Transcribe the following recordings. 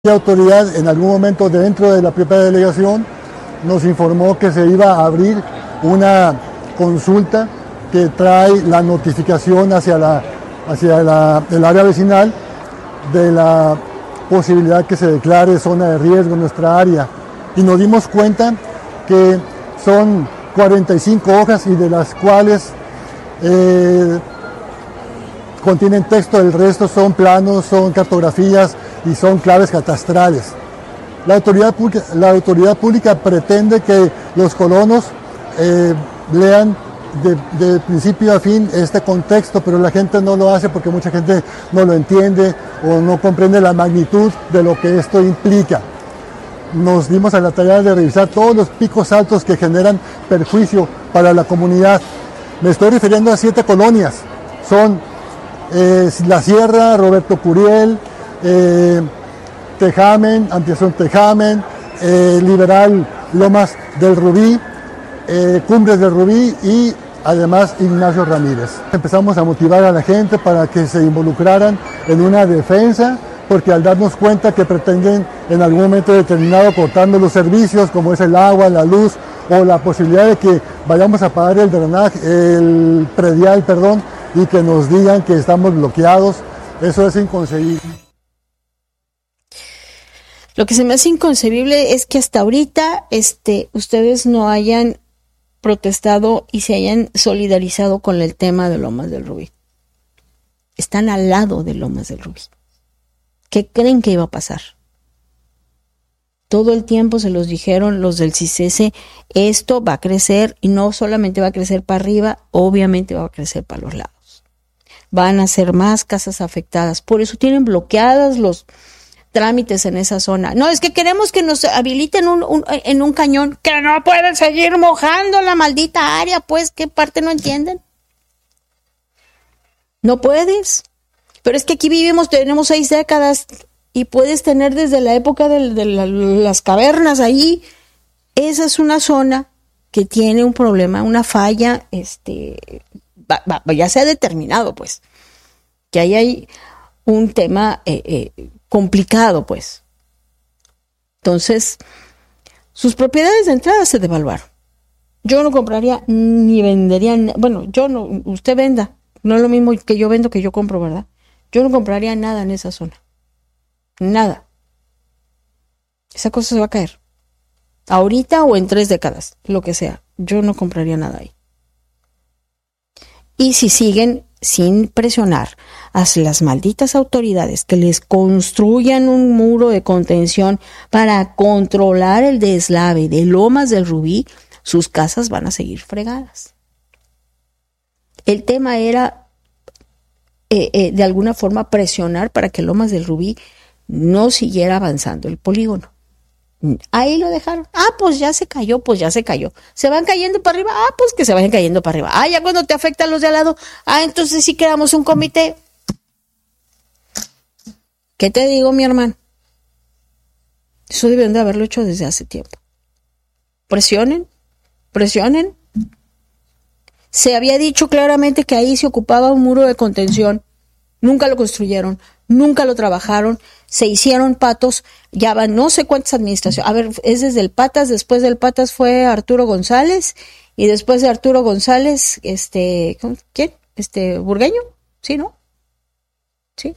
La autoridad en algún momento dentro de la propia delegación nos informó que se iba a abrir una consulta que trae la notificación hacia el área vecinal de la posibilidad que se declare zona de riesgo en nuestra área. Y nos dimos cuenta que son 45 hojas y de las cuales contienen texto, el resto son planos, son cartografías y son claves catastrales. La autoridad pública pretende que los colonos lean de principio a fin este contexto, pero la gente no lo hace porque mucha gente no lo entiende o no comprende la magnitud de lo que esto implica. Nos dimos a la tarea de revisar todos los picos altos que generan perjuicio para la comunidad. Me estoy refiriendo a 7 colonias. Son La Sierra, Roberto Curiel, Tejamen, Ampliación Tejamen, Liberal Lomas del Rubí, Cumbres del Rubí y además Ignacio Ramírez. Empezamos a motivar a la gente para que se involucraran en una defensa, porque al darnos cuenta que pretenden en algún momento determinado cortando los servicios como es el agua, la luz o la posibilidad de que vayamos a pagar el predial, y que nos digan que estamos bloqueados, eso es inconcebible. Lo que se me hace inconcebible es que hasta ahorita ustedes no hayan protestado y se hayan solidarizado con el tema de Lomas del Rubí. Están al lado de Lomas del Rubí. ¿Qué creen que iba a pasar? Todo el tiempo se los dijeron los del CICESE, esto va a crecer y no solamente va a crecer para arriba, obviamente va a crecer para los lados. Van a ser más casas afectadas, por eso tienen bloqueadas los trámites en esa zona. No, es que queremos que nos habiliten en un cañón, que no pueden seguir mojando la maldita área, pues, ¿qué parte no entienden? No puedes. Pero es que aquí tenemos 6 décadas y puedes tener desde la época de las cavernas ahí. Esa es una zona que tiene un problema, una falla, ya se ha determinado, pues, que ahí hay un tema complicado, pues. Entonces, sus propiedades de entrada se devaluaron. Yo no compraría ni vendería, bueno, yo no, usted venda, no es lo mismo que yo vendo que yo compro, ¿verdad? Yo no compraría nada en esa zona. Nada. Esa cosa se va a caer. Ahorita o en 3 décadas, lo que sea. Yo no compraría nada ahí. Y si siguen sin presionar a las malditas autoridades que les construyan un muro de contención para controlar el deslave de Lomas del Rubí, sus casas van a seguir fregadas. El tema era de alguna forma presionar para que Lomas del Rubí no siguiera avanzando el polígono. Ahí lo dejaron. Pues ya se cayó, pues ya se cayó. Se van cayendo para arriba. Pues que se vayan cayendo para arriba. Ya cuando te afectan los de al lado. Entonces sí creamos un comité. ¿Qué te digo, mi hermano? Eso deben de haberlo hecho desde hace tiempo. Presionen. Se había dicho claramente que ahí se ocupaba un muro de contención. Nunca lo construyeron, nunca lo trabajaron, se hicieron patos, ya van no sé cuántas administraciones. A ver, es desde el Patas, después del Patas fue Arturo González, y después de Arturo González, ¿quién? ¿Burgueño? ¿Sí, no? ¿Sí?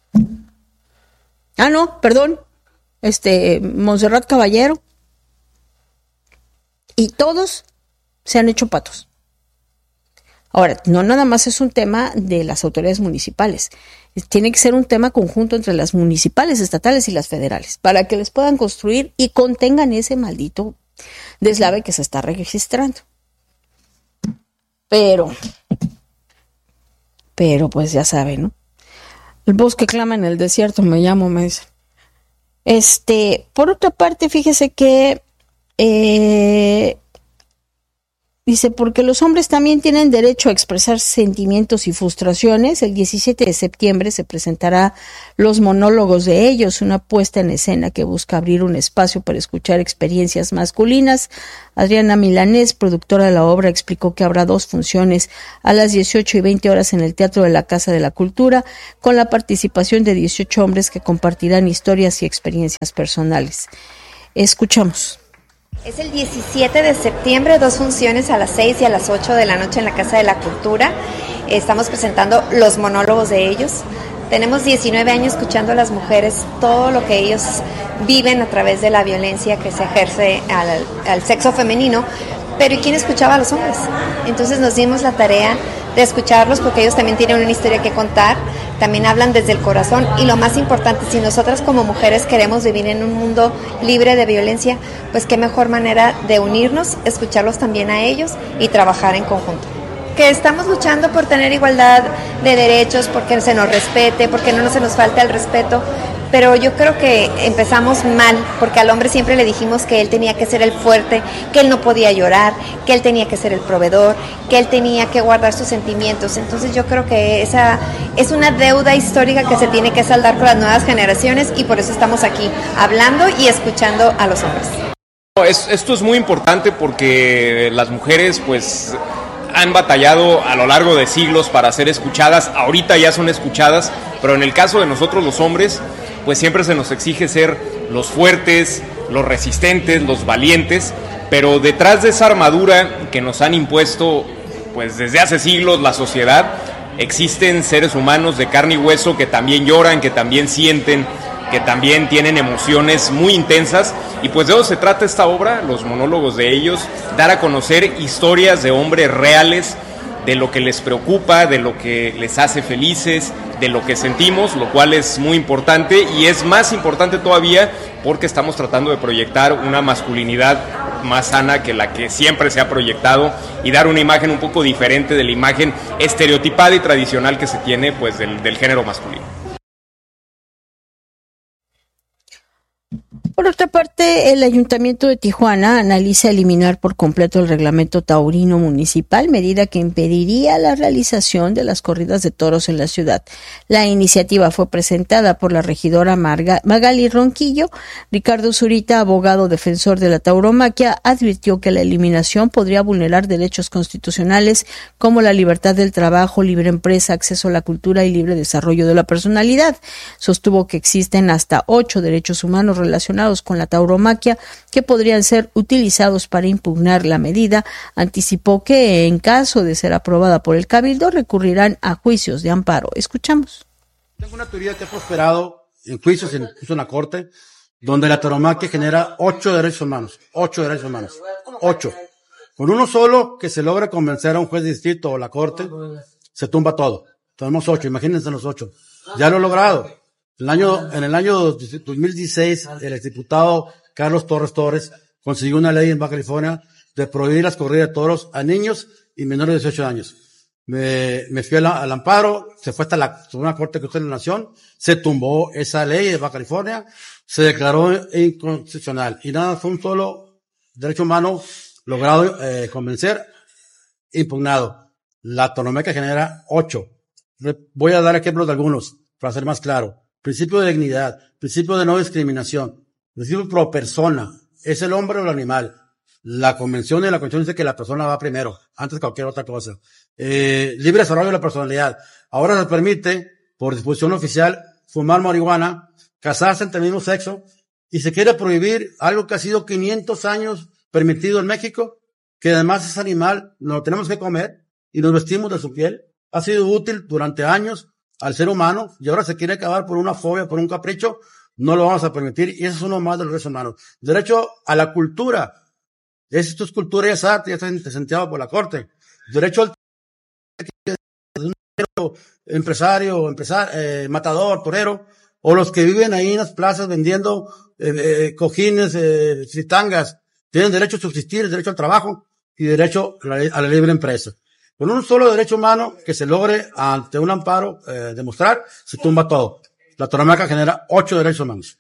No, perdón, Montserrat Caballero. Y todos se han hecho patos. Ahora, no nada más es un tema de las autoridades municipales. Tiene que ser un tema conjunto entre las municipales, estatales y las federales, para que les puedan construir y contengan ese maldito deslave que se está registrando. Pero pues ya saben, ¿no? El bosque clama en el desierto, me dicen. Por otra parte, fíjese que Dice, porque los hombres también tienen derecho a expresar sentimientos y frustraciones. El 17 de septiembre se presentará Los monólogos de ellos, una puesta en escena que busca abrir un espacio para escuchar experiencias masculinas. Adriana Milanés, productora de la obra, explicó que habrá 2 funciones a las 18 y 20 horas en el Teatro de la Casa de la Cultura, con la participación de 18 hombres que compartirán historias y experiencias personales. Escuchamos. Es el 17 de septiembre, 2 funciones a las 6 y a las 8 de la noche en la Casa de la Cultura. Estamos presentando Los monólogos de ellos. Tenemos 19 años escuchando a las mujeres todo lo que ellos viven a través de la violencia que se ejerce al sexo femenino, pero ¿y quién escuchaba a los hombres? Entonces nos dimos la tarea de escucharlos porque ellos también tienen una historia que contar, también hablan desde el corazón y lo más importante, si nosotras como mujeres queremos vivir en un mundo libre de violencia, pues qué mejor manera de unirnos, escucharlos también a ellos y trabajar en conjunto. Que estamos luchando por tener igualdad de derechos, porque se nos respete, porque no se nos falte el respeto, pero yo creo que empezamos mal, porque al hombre siempre le dijimos que él tenía que ser el fuerte, que él no podía llorar, que él tenía que ser el proveedor, que él tenía que guardar sus sentimientos. Entonces yo creo que esa es una deuda histórica que se tiene que saldar con las nuevas generaciones y por eso estamos aquí hablando y escuchando a los hombres. Esto es muy importante porque las mujeres pues han batallado a lo largo de siglos para ser escuchadas, ahorita ya son escuchadas, pero en el caso de nosotros los hombres, pues siempre se nos exige ser los fuertes, los resistentes, los valientes, pero detrás de esa armadura que nos han impuesto pues desde hace siglos la sociedad, existen seres humanos de carne y hueso que también lloran, que también sienten, que también tienen emociones muy intensas, y pues de eso se trata esta obra, Los monólogos de ellos, dar a conocer historias de hombres reales, de lo que les preocupa, de lo que les hace felices, de lo que sentimos, lo cual es muy importante, y es más importante todavía porque estamos tratando de proyectar una masculinidad más sana que la que siempre se ha proyectado y dar una imagen un poco diferente de la imagen estereotipada y tradicional que se tiene pues del género masculino. Por otra parte, el Ayuntamiento de Tijuana analiza eliminar por completo el reglamento taurino municipal, medida que impediría la realización de las corridas de toros en la ciudad. La iniciativa fue presentada por la regidora Magali Ronquillo. Ricardo Zurita, abogado defensor de la tauromaquia, advirtió que la eliminación podría vulnerar derechos constitucionales como la libertad del trabajo, libre empresa, acceso a la cultura y libre desarrollo de la personalidad. Sostuvo que existen hasta 8 derechos humanos relacionados con la tauromaquia que podrían ser utilizados para impugnar la medida. Anticipó que en caso de ser aprobada por el Cabildo recurrirán a juicios de amparo. Escuchamos. Tengo una teoría que ha prosperado en juicios, incluso en la corte, donde la tauromaquia genera 8 derechos humanos. 8 derechos humanos. 8. Con uno solo que se logra convencer a un juez de distrito o la corte, se tumba todo. Tenemos 8, imagínense los 8. Ya lo he logrado. En el año 2016, el exdiputado Carlos Torres consiguió una ley en Baja California de prohibir las corridas de toros a niños y menores de 18 años. Me fui al amparo, se fue hasta la Suprema Corte de la Nación, se tumbó esa ley de Baja California, se declaró inconstitucional y nada, fue un solo derecho humano logrado convencer, impugnado. La tauromaquia genera 8. Voy a dar ejemplos de algunos para ser más claro. Principio de dignidad, principio de no discriminación, principio pro persona, es el hombre o el animal. La convención dice que la persona va primero, antes de cualquier otra cosa. Libre desarrollo de la personalidad. Ahora se permite, por disposición oficial, fumar marihuana, casarse entre el mismo sexo, y se quiere prohibir algo que ha sido 500 años permitido en México, que además es animal, nos lo tenemos que comer, y nos vestimos de su piel. Ha sido útil durante años al ser humano, y ahora se quiere acabar por una fobia, por un capricho, no lo vamos a permitir, y eso es uno más de los derechos humanos. Derecho a la cultura, esto es cultura y es arte, ya está sentenciado por la Corte. Derecho al empresario, matador, torero, o los que viven ahí en las plazas vendiendo cojines, fritangas, tienen derecho a subsistir, derecho al trabajo y derecho a la libre empresa. Con un solo derecho humano que se logre ante un amparo demostrar, se tumba todo. La tauromaquia genera 8 derechos humanos.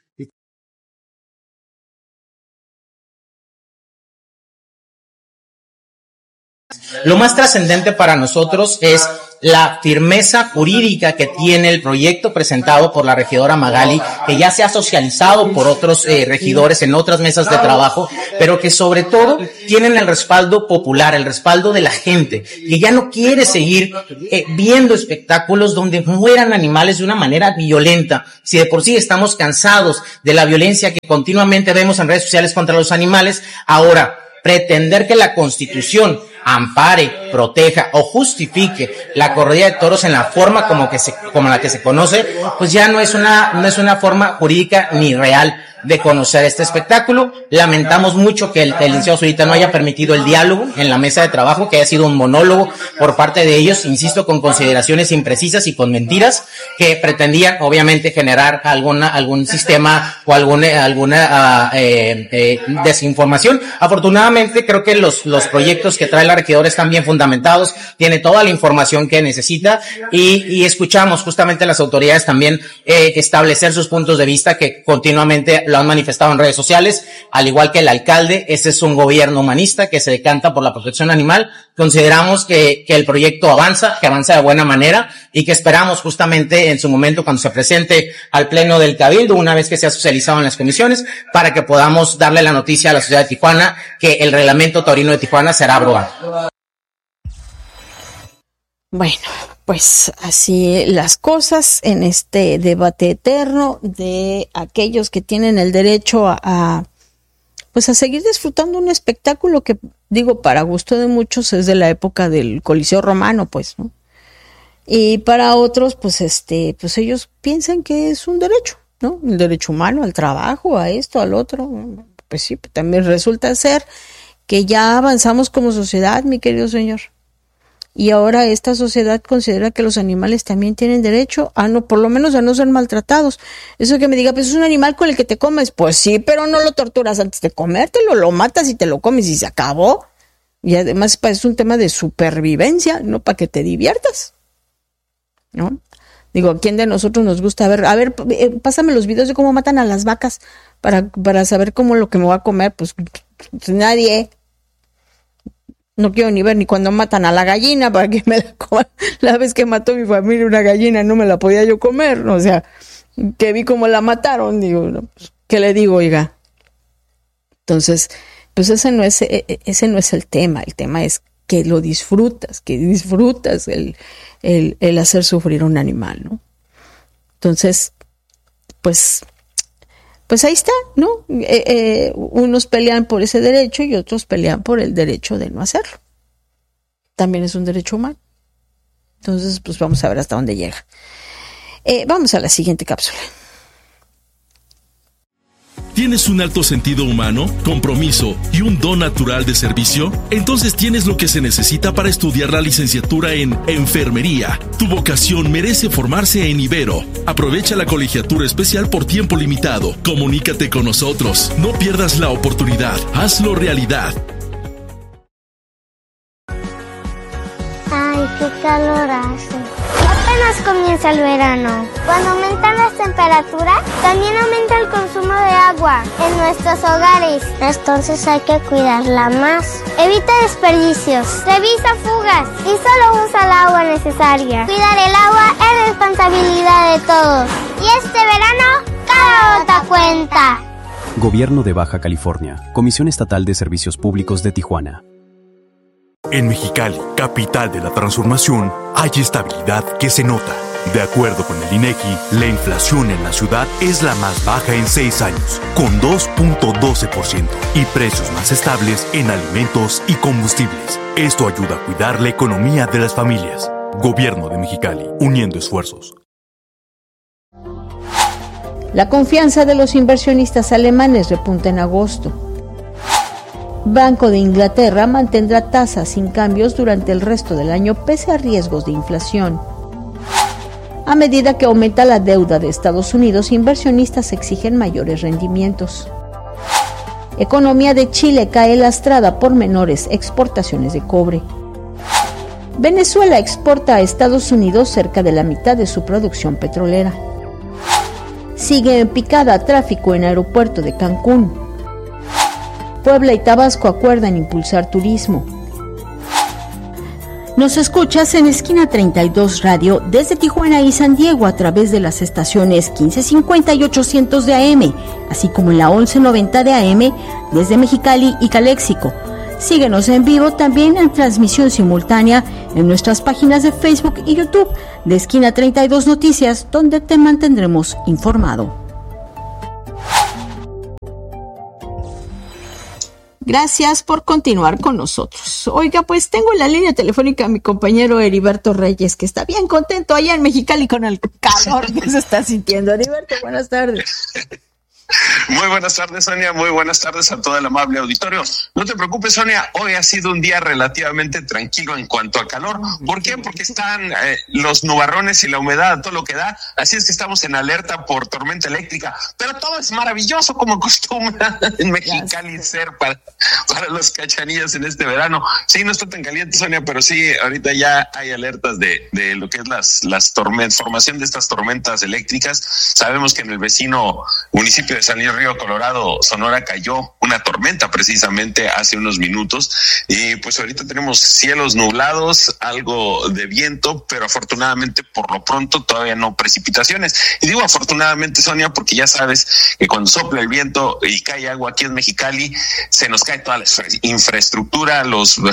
Lo más trascendente para nosotros es la firmeza jurídica que tiene el proyecto presentado por la regidora Magali, que ya se ha socializado por otros regidores en otras mesas de trabajo, pero que sobre todo tienen el respaldo popular, el respaldo de la gente, que ya no quiere seguir viendo espectáculos donde mueran animales de una manera violenta. Si de por sí estamos cansados de la violencia que continuamente vemos en redes sociales contra los animales, ahora pretender que la Constitución ampare, proteja o justifique la corrida de toros en la forma como la que se conoce, pues ya no es una forma jurídica ni real de conocer este espectáculo. Lamentamos mucho que el licenciado Zurita no haya permitido el diálogo en la mesa de trabajo, que haya sido un monólogo por parte de ellos, insisto, con consideraciones imprecisas y con mentiras que pretendían obviamente generar algún sistema o alguna desinformación. Afortunadamente creo que los proyectos que trae la regidora están bien fundamentados, tiene toda la información que necesita y escuchamos justamente a las autoridades también establecer sus puntos de vista, que continuamente lo han manifestado en redes sociales, al igual que el alcalde. Este es un gobierno humanista que se decanta por la protección animal. Consideramos que el proyecto avanza de buena manera y que esperamos justamente en su momento, cuando se presente al pleno del Cabildo, una vez que sea socializado en las comisiones, para que podamos darle la noticia a la sociedad de Tijuana que el reglamento taurino de Tijuana será abrogado. Bueno, pues así las cosas en este debate eterno de aquellos que tienen el derecho a seguir disfrutando un espectáculo que, digo, para gusto de muchos es de la época del Coliseo Romano, pues, ¿no? Y para otros, pues ellos piensan que es un derecho, ¿no? El derecho humano al trabajo, a esto, al otro. Pues sí, también resulta ser que ya avanzamos como sociedad, mi querido señor. Y ahora esta sociedad considera que los animales también tienen derecho a no, por lo menos a no ser maltratados. Eso que me diga, pues es un animal con el que te comes. Pues sí, pero no lo torturas antes de comértelo, lo matas y te lo comes y se acabó. Y además es un tema de supervivencia, no para que te diviertas, ¿no? Digo, ¿a quién de nosotros nos gusta ver, pásame los videos de cómo matan a las vacas para saber cómo lo que me voy a comer? Pues nadie. No quiero ni ver ni cuando matan a la gallina para que me la coman. La vez que mató mi familia una gallina no me la podía yo comer, ¿no? O sea, que vi cómo la mataron, digo, no, pues, ¿qué le digo, oiga? Entonces, pues ese no es el tema es que lo disfrutas, el hacer sufrir a un animal, ¿no? Entonces, pues ahí está, ¿no? Unos pelean por ese derecho y otros pelean por el derecho de no hacerlo. También es un derecho humano. Entonces, pues vamos a ver hasta dónde llega. Vamos a la siguiente cápsula. ¿Tienes un alto sentido humano, compromiso y un don natural de servicio? Entonces tienes lo que se necesita para estudiar la licenciatura en Enfermería. Tu vocación merece formarse en Ibero. Aprovecha la colegiatura especial por tiempo limitado. Comunícate con nosotros. No pierdas la oportunidad. Hazlo realidad. Ay, qué calor hace. Apenas comienza el verano. Cuando aumentan las temperaturas, también aumenta el consumo de agua en nuestros hogares. Entonces hay que cuidarla más. Evita desperdicios, revisa fugas y solo usa el agua necesaria. Cuidar el agua es responsabilidad de todos. Y este verano, cada gota cuenta. Gobierno de Baja California, Comisión Estatal de Servicios Públicos de Tijuana. En Mexicali, capital de la transformación, hay estabilidad que se nota. De acuerdo con el INEGI, la inflación en la ciudad es la más baja en 6 años, con 2.12%, y precios más estables en alimentos y combustibles. Esto ayuda a cuidar la economía de las familias. Gobierno de Mexicali, uniendo esfuerzos. La confianza de los inversionistas alemanes repunta en agosto. Banco de Inglaterra mantendrá tasas sin cambios durante el resto del año pese a riesgos de inflación. A medida que aumenta la deuda de Estados Unidos, inversionistas exigen mayores rendimientos. Economía de Chile cae lastrada por menores exportaciones de cobre. Venezuela exporta a Estados Unidos cerca de la mitad de su producción petrolera. Sigue en picada tráfico en aeropuerto de Cancún. Puebla y Tabasco acuerdan impulsar turismo. Nos escuchas en Esquina 32 Radio desde Tijuana y San Diego a través de las estaciones 1550 y 800 de AM, así como en la 1190 de AM desde Mexicali y Caléxico. Síguenos en vivo también en transmisión simultánea en nuestras páginas de Facebook y YouTube de Esquina 32 Noticias, donde te mantendremos informado. Gracias por continuar con nosotros. Oiga, pues tengo en la línea telefónica a mi compañero Heriberto Reyes, que está bien contento allá en Mexicali con el calor que se está sintiendo. Heriberto, buenas tardes. Muy buenas tardes, Sonia. Muy buenas tardes a todo el amable auditorio. No te preocupes, Sonia. Hoy ha sido un día relativamente tranquilo en cuanto a calor. ¿Por qué? Porque están los nubarrones y la humedad, todo lo que da. Así es que estamos en alerta por tormenta eléctrica. Pero todo es maravilloso, como acostumbra en Mexicali ser para los cachanillas en este verano. Sí, no está tan caliente, Sonia, pero sí, ahorita ya hay alertas de lo que es las tormentas, formación de estas tormentas eléctricas. Sabemos que en el vecino municipio de San Luis Río Colorado, Sonora, cayó una tormenta precisamente hace unos minutos y pues ahorita tenemos cielos nublados, algo de viento, pero afortunadamente por lo pronto todavía no precipitaciones. Y digo afortunadamente, Sonia, porque ya sabes que cuando sopla el viento y cae agua aquí en Mexicali, se nos cae toda la infraestructura,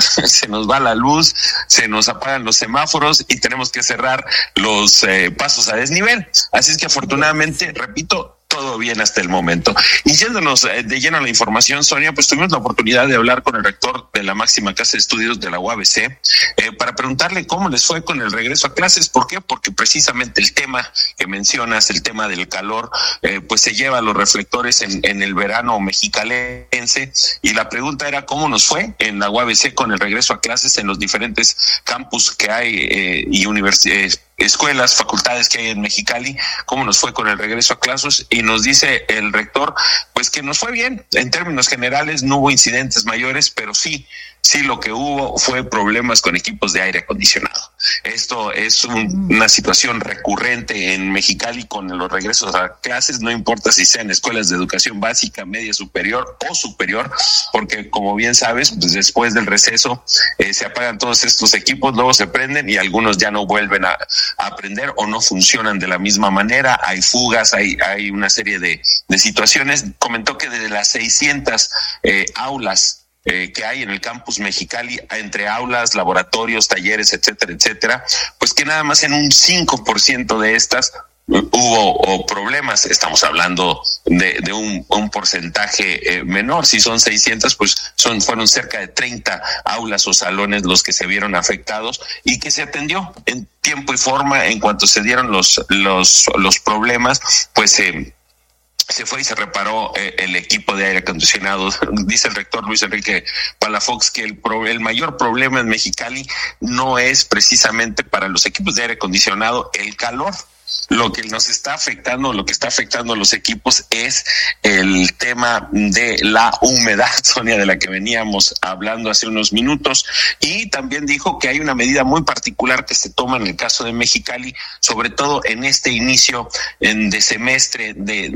se nos va la luz, se nos apagan los semáforos y tenemos que cerrar los pasos a desnivel. Así es que afortunadamente, repito, todo bien hasta el momento. Y yéndonos de lleno a la información, Sonia, pues tuvimos la oportunidad de hablar con el rector de la máxima casa de estudios de la UABC para preguntarle cómo les fue con el regreso a clases. ¿Por qué? Porque precisamente el tema que mencionas, el tema del calor, pues se lleva a los reflectores en el verano mexicalense, y la pregunta era cómo nos fue en la UABC con el regreso a clases en los diferentes campus que hay y universidades, escuelas, facultades que hay en Mexicali, cómo nos fue con el regreso a clases. Y nos dice el rector, pues que nos fue bien, en términos generales no hubo incidentes mayores, pero sí lo que hubo fue problemas con equipos de aire acondicionado. Esto es una situación recurrente en Mexicali con los regresos a clases, no importa si sean escuelas de educación básica, media superior o superior, porque como bien sabes, pues después del receso se apagan todos estos equipos, luego se prenden y algunos ya no vuelven a aprender o no funcionan de la misma manera, hay fugas, hay una serie de situaciones. Comentó que de las 600 aulas que hay en el campus Mexicali, entre aulas, laboratorios, talleres, etcétera, pues que nada más en un 5% de estas hubo problemas. Estamos hablando de un porcentaje menor. Si son 600, pues fueron cerca de 30 aulas o salones los que se vieron afectados y que se atendió en tiempo y forma. En cuanto se dieron los problemas, pues se fue y se reparó el equipo de aire acondicionado. Dice el rector Luis Enrique Palafox que el mayor problema en Mexicali no es precisamente para los equipos de aire acondicionado el calor. Lo que nos está afectando, lo que está afectando a los equipos es el tema de la humedad, Sonia, de la que veníamos hablando hace unos minutos. Y también dijo que hay una medida muy particular que se toma en el caso de Mexicali, sobre todo en este inicio de semestre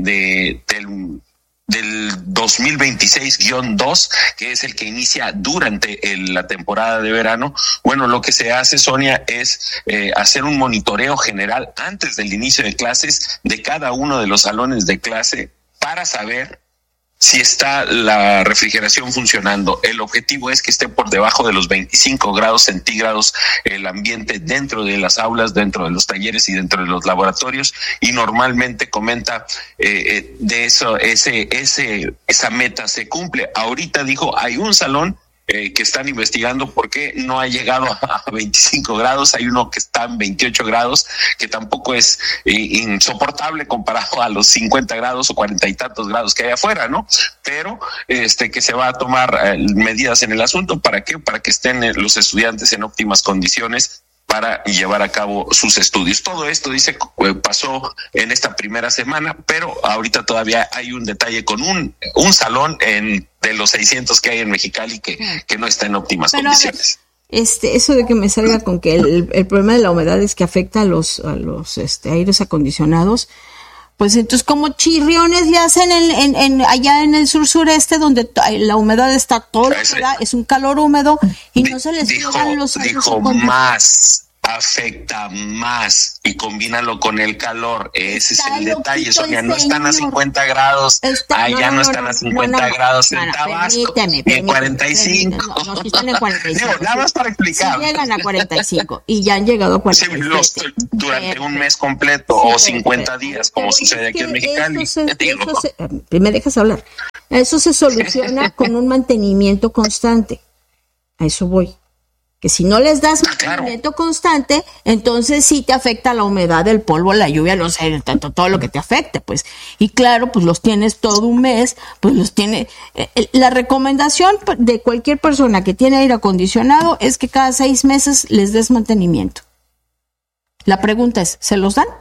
del 2026-2, que es el que inicia durante la temporada de verano. Bueno, lo que se hace, Sonia, es hacer un monitoreo general antes del inicio de clases de cada uno de los salones de clase para saber si está la refrigeración funcionando. El objetivo es que esté por debajo de los 25 grados centígrados el ambiente dentro de las aulas, dentro de los talleres y dentro de los laboratorios, y normalmente comenta de eso, esa meta se cumple. Ahorita dijo, hay un salón que están investigando por qué no ha llegado a 25 grados, hay uno que está en 28 grados, que tampoco es insoportable comparado a los 50 grados o 40 y tantos grados que hay afuera, ¿no? Pero que se va a tomar medidas en el asunto. ¿Para qué? Para que estén los estudiantes en óptimas condiciones para llevar a cabo sus estudios. Todo esto, dice, pasó en esta primera semana, pero ahorita todavía hay un detalle con un salón de los 600 que hay en Mexicali que no está en óptimas condiciones. Eso de que me salga con que el problema de la humedad es que afecta a los aires acondicionados, Pues entonces como chirriones le hacen allá en el sur-sureste, donde la humedad está todo lo que da, es un calor húmedo y no se les pegan los aires. Dijo más, afecta más, y combínalo con el calor. Ese es el detalle, Sonia. No están a 50 grados, allá no están a 50 grados en Tabasco, ni en 45. No, están en 45. Digo, nada más para explicar. Sí llegan a 45 y ya han llegado a 47. Durante un mes completo o 50 días, como sucede aquí en Mexicali. ¿Me dejas hablar? Eso se soluciona con un mantenimiento constante. A eso voy. Que si no les das mantenimiento constante, entonces sí te afecta la humedad, el polvo, la lluvia, no sé, todo lo que te afecte, pues. Y claro, pues los tienes todo un mes, pues los tiene. La recomendación de cualquier persona que tiene aire acondicionado es que cada 6 meses les des mantenimiento. La pregunta es, ¿se los dan?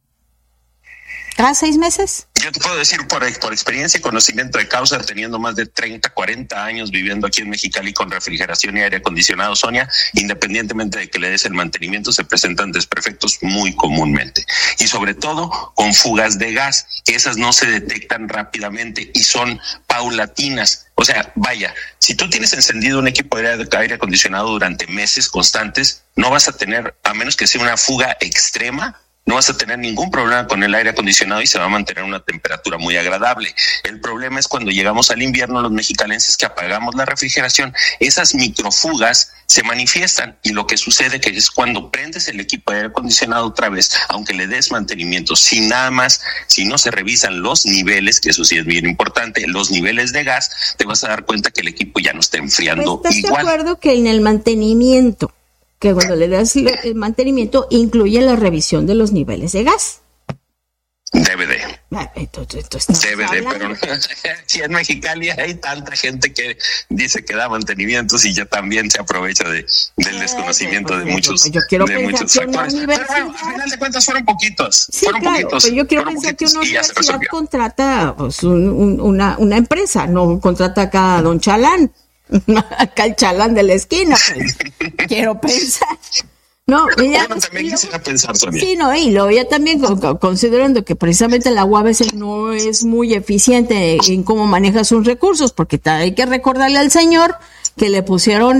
¿Cada 6 meses? Yo te puedo decir por experiencia y conocimiento de causa, teniendo más de 30, 40 años viviendo aquí en Mexicali con refrigeración y aire acondicionado, Sonia, independientemente de que le des el mantenimiento, se presentan desperfectos muy comúnmente. Y sobre todo con fugas de gas, que esas no se detectan rápidamente y son paulatinas. O sea, vaya, si tú tienes encendido un equipo de aire acondicionado durante meses constantes, no vas a tener, a menos que sea una fuga extrema, no vas a tener ningún problema con el aire acondicionado y se va a mantener una temperatura muy agradable. El problema es cuando llegamos al invierno, los mexicalenses, que apagamos la refrigeración, esas microfugas se manifiestan, y lo que sucede que es cuando prendes el equipo de aire acondicionado otra vez, aunque le des mantenimiento, si no se revisan los niveles, que eso sí es bien importante, los niveles de gas, te vas a dar cuenta que el equipo ya no está enfriando igual. ¿Estás de acuerdo que en el mantenimiento, que cuando le das el mantenimiento, incluye la revisión de los niveles de gas? DVD. Entonces DVD, pero si en Mexicali hay tanta gente que dice que da mantenimientos y ya también se aprovecha del desconocimiento de muchos factores. Pero bueno, al final de cuentas fueron poquitos. Sí, poquitos. Pero yo quiero pensar que una universidad contrata pues, una empresa, no contrata acá a don Chalán. Acá el Chalán de la esquina, pues. Quiero pensar. No, ya, bueno, también quisiera pensar, Sonia. Sí, no, y luego ya también considerando que precisamente la UABC a veces no es muy eficiente en cómo maneja sus recursos, porque hay que recordarle al señor que le pusieron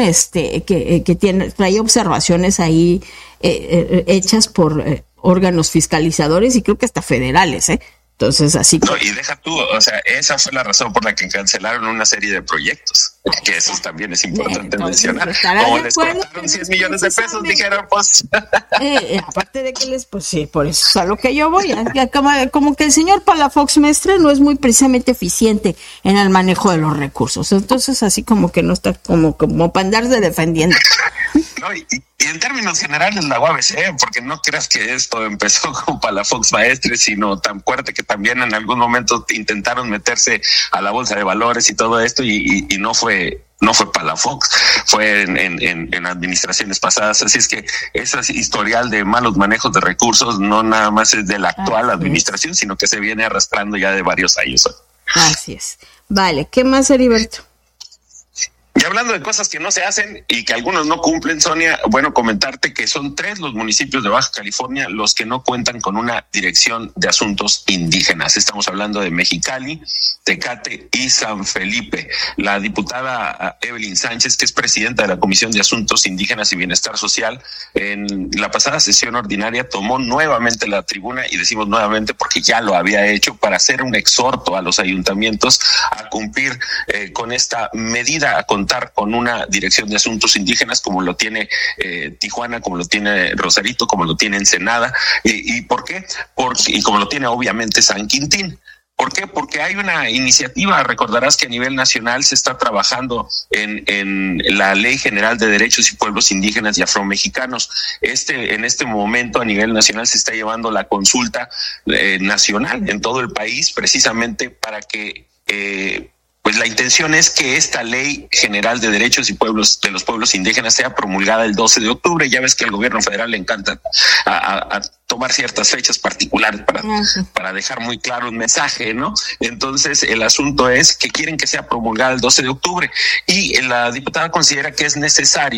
que trae observaciones ahí hechas por órganos fiscalizadores y creo que hasta federales, Entonces, así que... No, y deja tú, o sea, esa fue la razón por la que cancelaron una serie de proyectos, que eso también es importante mencionar. Como les cortaron 100 millones de pesos, dijeron, pues... aparte de que pues sí, por eso es a lo que yo voy. Como que el señor Palafox Mestre no es muy precisamente eficiente en el manejo de los recursos. Entonces, así como que no está como para andarse defendiendo. No, y en términos generales la UABC, porque no creas que esto empezó con Palafox Maestre, sino tan fuerte que también en algún momento intentaron meterse a la bolsa de valores y todo esto y no fue Palafox, fue en administraciones pasadas. Así es que ese historial de malos manejos de recursos no nada más es de la actual administración, sino que se viene arrastrando ya de varios años. Así es. Vale, ¿qué más, Heriberto? Y hablando de cosas que no se hacen y que algunos no cumplen, Sonia, bueno, comentarte que son 3 los municipios de Baja California los que no cuentan con una dirección de asuntos indígenas. Estamos hablando de Mexicali, Tecate y San Felipe. La diputada Evelyn Sánchez, que es presidenta de la Comisión de Asuntos Indígenas y Bienestar Social, en la pasada sesión ordinaria tomó nuevamente la tribuna, y decimos nuevamente porque ya lo había hecho, para hacer un exhorto a los ayuntamientos a cumplir con esta medida, a contar con una dirección de asuntos indígenas como lo tiene Tijuana, como lo tiene Rosarito, como lo tiene Ensenada. ¿Y por qué? Y como lo tiene obviamente San Quintín. ¿Por qué? Porque hay una iniciativa, recordarás que a nivel nacional se está trabajando en la Ley General de Derechos y Pueblos Indígenas y Afromexicanos. En este momento a nivel nacional se está llevando la consulta nacional en todo el país, precisamente para que pues la intención es que esta Ley General de Derechos y Pueblos de los Pueblos Indígenas sea promulgada el 12 de octubre. Ya ves que al gobierno federal le encanta a tomar ciertas fechas particulares para dejar muy claro un mensaje, ¿no? Entonces, el asunto es que quieren que sea promulgada el 12 de octubre y la diputada considera que es necesario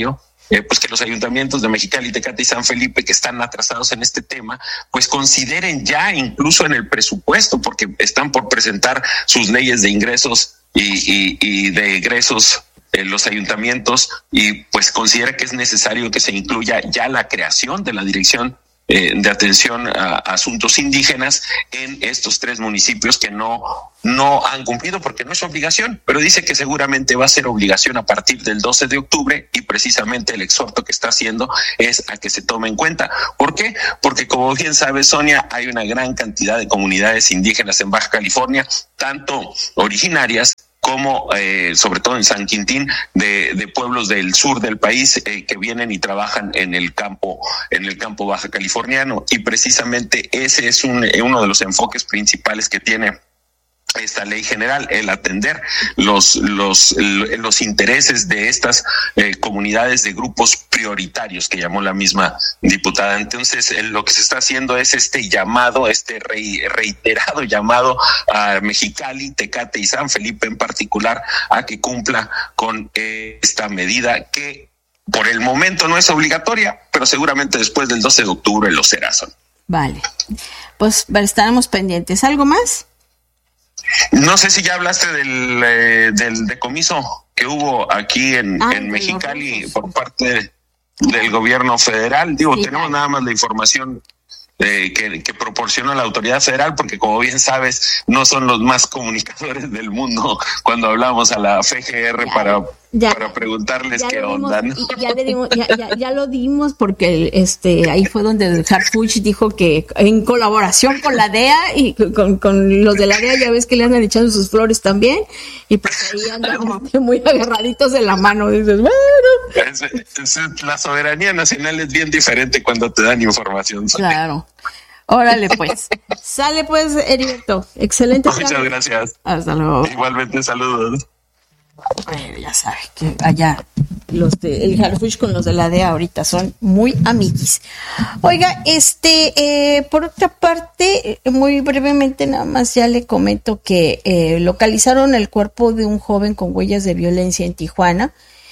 pues que los ayuntamientos de Mexicali, Tecate y San Felipe, que están atrasados en este tema, pues consideren ya incluso en el presupuesto, porque están por presentar sus leyes de ingresos y de egresos los ayuntamientos, y pues considera que es necesario que se incluya ya la creación de la Dirección de Atención a Asuntos Indígenas en estos 3 municipios que no han cumplido, porque no es obligación, pero dice que seguramente va a ser obligación a partir del 12 de octubre, y precisamente el exhorto que está haciendo es a que se tome en cuenta. ¿Por qué? Porque, como bien sabe Sonia, hay una gran cantidad de comunidades indígenas en Baja California, tanto originarias como sobre todo en San Quintín, de pueblos del sur del país que vienen y trabajan en el campo baja californiano, y precisamente ese es uno de los enfoques principales que tiene esta ley general, el atender los intereses de estas comunidades de grupos prioritarios que llamó la misma diputada. Entonces, lo que se está haciendo es este llamado, reiterado llamado a Mexicali, Tecate y San Felipe en particular a que cumpla con esta medida que por el momento no es obligatoria, pero seguramente después del 12 de octubre lo será. Vale, pues estaremos pendientes. ¿Algo más? No sé si ya hablaste del decomiso que hubo aquí en Mexicali por parte del gobierno federal. Digo, tenemos nada más la información que proporciona la autoridad federal, porque como bien sabes, no son los más comunicadores del mundo cuando hablamos a la FGR para preguntarles qué onda, ¿no? Ya lo dimos, porque ahí fue donde el Harfuch dijo que en colaboración con la DEA y con los de la DEA, ya ves que le andan echando sus flores también, y pues ahí andan muy agarraditos de la mano. Dices, bueno. La soberanía nacional es bien diferente cuando te dan información. Claro. Órale, pues. Sale, pues, Heriberto. Excelente. Muchas gracias. Hasta luego. Igualmente, saludos. Bueno, ya sabes que allá el Harfuch con los de la DEA ahorita son muy amiguis. Oiga, por otra parte, muy brevemente nada más ya le comento que localizaron el cuerpo de un joven con huellas de violencia en Tijuana.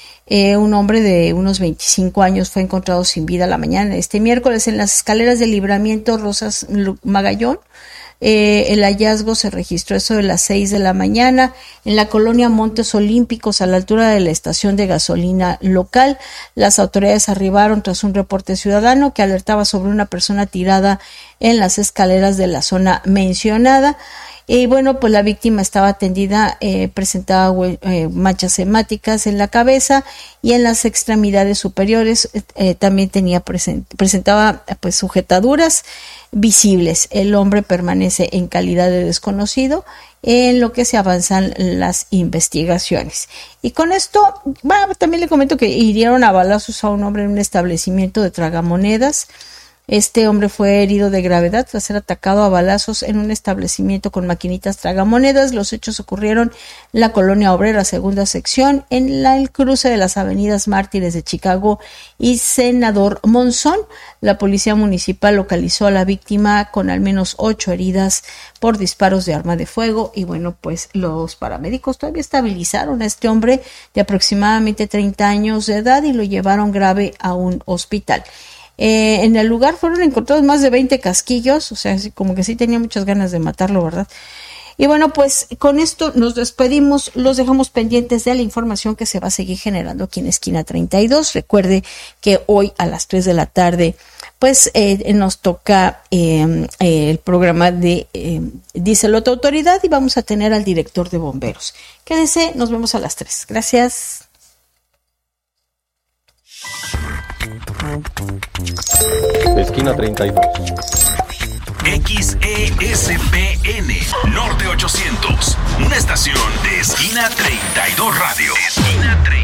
Un hombre de unos 25 años fue encontrado sin vida la mañana este miércoles en las escaleras del Libramiento Rosas Magallón. El hallazgo se registró eso de las 6 de la mañana en la colonia Montes Olímpicos, a la altura de la estación de gasolina local. Las autoridades arribaron tras un reporte ciudadano que alertaba sobre una persona tirada en las escaleras de la zona mencionada. Y bueno, pues la víctima estaba atendida, presentaba manchas hemáticas en la cabeza y en las extremidades superiores, también presentaba pues sujetaduras visibles. El hombre permanece en calidad de desconocido, en lo que se avanzan las investigaciones. Y con esto, también le comento que hirieron a balazos a un hombre en un establecimiento de tragamonedas. Este hombre fue herido de gravedad tras ser atacado a balazos en un establecimiento con maquinitas tragamonedas. Los hechos ocurrieron en la Colonia Obrera, segunda sección, en el cruce de las avenidas Mártires de Chicago y Senador Monzón. La policía municipal localizó a la víctima con al menos 8 heridas por disparos de arma de fuego. Y bueno, pues los paramédicos todavía estabilizaron a este hombre de aproximadamente 30 años de edad y lo llevaron grave a un hospital. En el lugar fueron encontrados más de 20 casquillos, o sea, como que sí tenía muchas ganas de matarlo, ¿verdad? Y bueno, pues con esto nos despedimos, los dejamos pendientes de la información que se va a seguir generando aquí en Esquina 32. Recuerde que hoy a las 3 de la tarde, pues nos toca el programa de Díselo tu autoridad, y vamos a tener al director de bomberos. Quédense, nos vemos a las 3. Gracias. Esquina 32. XESPN Norte 800, una estación de Esquina 32 Radio. Esquina 32.